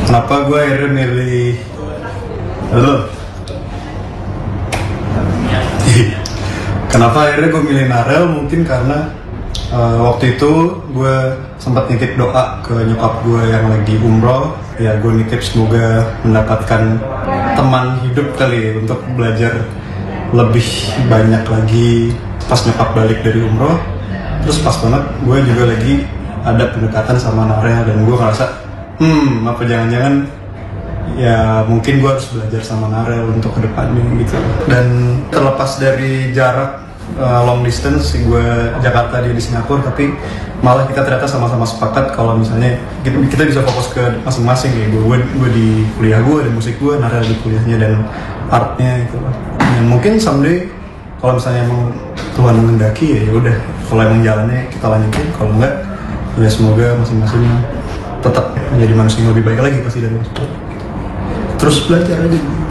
Kenapa gue akhirnya milih lo? Kenapa akhirnya gue milih Narel? Mungkin karena waktu itu gue sempat nitip doa ke nyokap gue yang lagi umroh. Ya gue nitip semoga mendapatkan teman hidup kali untuk belajar lebih banyak lagi pas nyokap balik dari umroh. Terus pas banget gue juga lagi ada pendekatan sama Narel dan gue ngerasa apa jangan-jangan ya mungkin gue harus belajar sama Narel untuk kedepannya gitu. Dan terlepas dari jarak long distance, gue Jakarta, dia di Singapura, tapi malah kita ternyata sama-sama sepakat kalau misalnya kita bisa fokus ke masing-masing ya. Gue di kuliah gue dan musik gue, Narel di kuliahnya dan artnya gitu. Dan mungkin someday kalau misalnya emang Tuhan menghendaki ya udah, kalau emang jalannya kita lanjutin, kalau enggak ya semoga masing-masing tetap menjadi manusia yang lebih baik lagi pasti dari itu. Terus belajar aja.